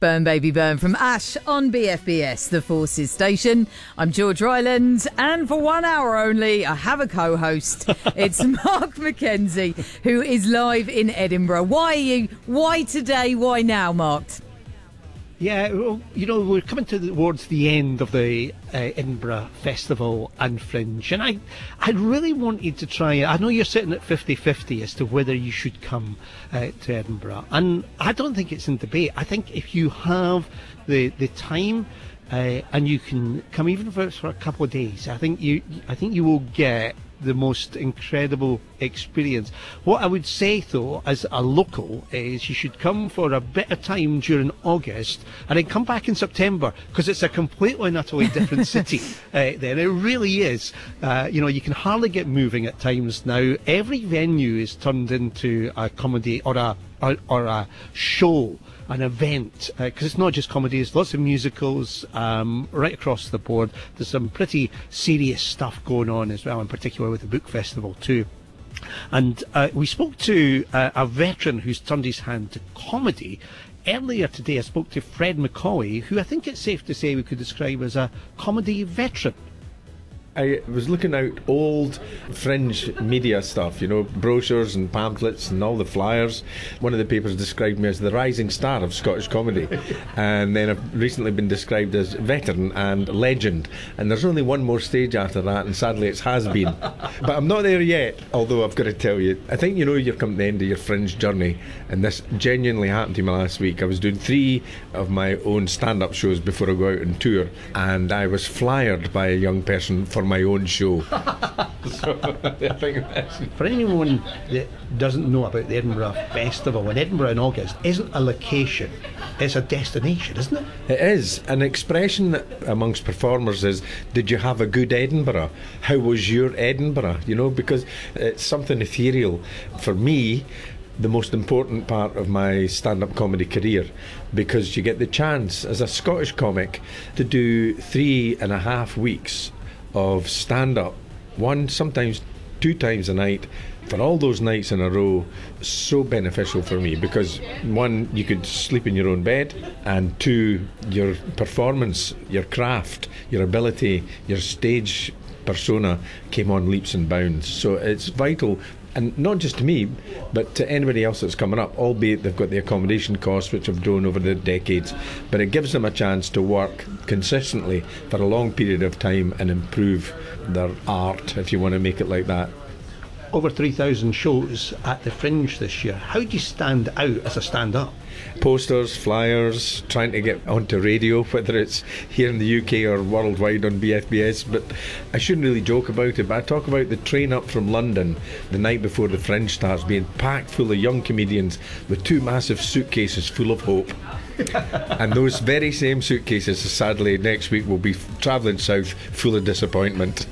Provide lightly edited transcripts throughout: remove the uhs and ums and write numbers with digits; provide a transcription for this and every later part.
Burn Baby Burn from Ash on BFBS, the Forces station. I'm George Ryland, and for 1 hour only, I have a co-host. It's Mark McKenzie, who is live in Edinburgh. Why today? Why now, Mark? Yeah, well, we're coming towards the end of the Edinburgh Festival and Fringe, and I really wanted to try. I know you're sitting at 50-50 as to whether you should come to Edinburgh, and I don't think it's in debate. I think if you have the time and you can come, even if it's for a couple of days, I think you will get the most incredible experience. What I would say, though, as a local, is you should come for a bit of time during August and then come back in September, because it's a completely and utterly different city then. It really is. You can hardly get moving at times now. Every venue is turned into a comedy or a show, an event, because it's not just comedies, lots of musicals right across the board. There's some pretty serious stuff going on as well, in particular with the book festival too. And we spoke to a veteran who's turned his hand to comedy. Earlier today I spoke to Fred McCauley, who I think it's safe to say we could describe as a comedy veteran. I was looking out old Fringe media stuff, brochures and pamphlets and all the flyers. One of the papers described me as the rising star of Scottish comedy. And then I've recently been described as veteran and legend. And there's only one more stage after that, and sadly it's has been. But I'm not there yet, although I've got to tell you, I think you're coming to the end of your Fringe journey. And this genuinely happened to me last week. I was doing 3 of my own stand-up shows before I go out on tour. And I was flyered by a young person for my own show. So, I think for anyone that doesn't know about the Edinburgh Festival, and Edinburgh in August isn't a location, it's a destination, isn't it? It is. An expression that amongst performers is, did you have a good Edinburgh? How was your Edinburgh? Because it's something ethereal. For me, the most important part of my stand-up comedy career, because you get the chance as a Scottish comic to do 3.5 weeks of stand-up, sometimes 2 times a night, for all those nights in a row. So beneficial for me, because 1, you could sleep in your own bed, and 2, your performance, your craft, your ability, your stage persona came on leaps and bounds. So it's vital, and not just to me, but to anybody else that's coming up, albeit they've got the accommodation costs, which have grown over the decades, but it gives them a chance to work consistently for a long period of time and improve their art, if you want to make it like that. Over 3,000 shows at the Fringe this year. How do you stand out as a stand-up? Posters, flyers, trying to get onto radio, whether it's here in the UK or worldwide on BFBS. But I shouldn't really joke about it, but I talk about the train up from London the night before the Fringe starts being packed full of young comedians with 2 massive suitcases full of hope. And those very same suitcases, sadly, next week will be travelling south full of disappointment.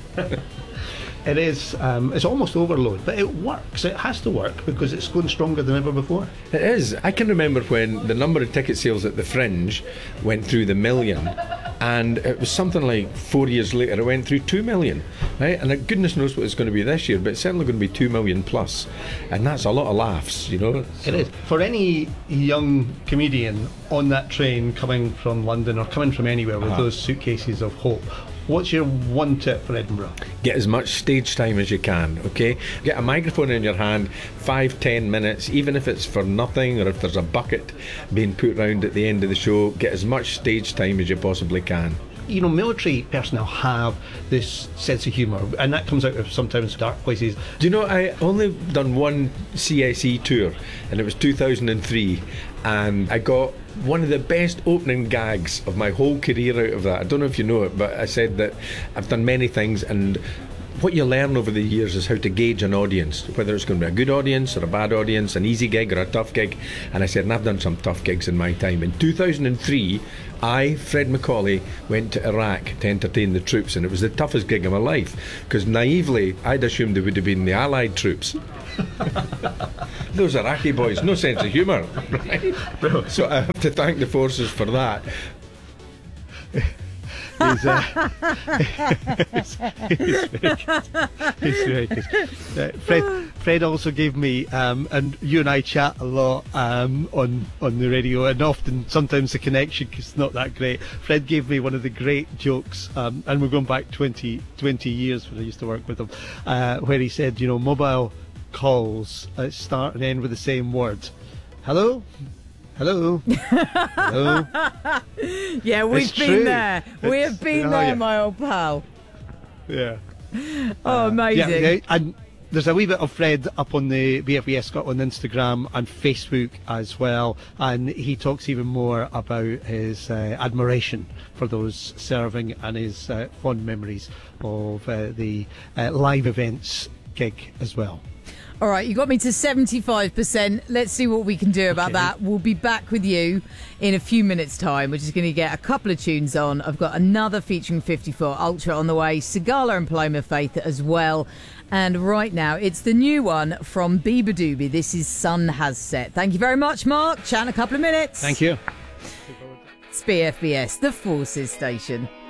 It is, it's almost overload, but it works. It has to work because it's going stronger than ever before. It is. I can remember when the number of ticket sales at the Fringe went through the million, and it was something like 4 years later it went through 2 million, right? And goodness knows what it's going to be this year, but it's certainly going to be 2 million plus, and that's a lot of laughs, So. It is. For any young comedian on that train coming from London or coming from anywhere with those suitcases of hope, what's your one tip for Edinburgh? Get as much stage time as you can, okay? Get a microphone in your hand, 5-10 minutes, even if it's for nothing, or if there's a bucket being put round at the end of the show. Get as much stage time as you possibly can. Military personnel have this sense of humour, and that comes out of sometimes dark places. Do you know, I only done one CSE tour, and it was 2003, and I got one of the best opening gags of my whole career out of that. I don't know if you know it, but I said that I've done many things, and what you learn over the years is how to gauge an audience, whether it's going to be a good audience or a bad audience, an easy gig or a tough gig. And I said, and I've done some tough gigs in my time. In 2003, I, Fred McCauley, went to Iraq to entertain the troops, and it was the toughest gig of my life, because naively I'd assumed it would have been the Allied troops. Those Iraqi boys, no sense of humour, right? So I have to thank the forces for that. He's very good. He's very good. Fred also gave me, and you and I chat a lot on the radio, and often sometimes the connection is not that great. Fred gave me one of the great jokes, and we're going back 20 years when I used to work with him, where he said, mobile calls start and end with the same word. Hello? Hello? Hello? Yeah, we've It's been true. there. We have been there, yeah. my old pal. Yeah. Oh, amazing. Yeah, and there's a wee bit of Fred up on the BFBS Scotland Instagram and Facebook as well, and he talks even more about his admiration for those serving and his fond memories of the live events gig as well. All right, you got me to 75%. Let's see what we can do about that. We'll be back with you in a few minutes' time. We're just going to get a couple of tunes on. I've got another featuring 54 Ultra on the way, Sigala and Paloma Faith as well. And right now, it's the new one from Bieber Doobie. This is Sun Has Set. Thank you very much, Mark. Chat in a couple of minutes. Thank you. It's BFBS, the Forces Station.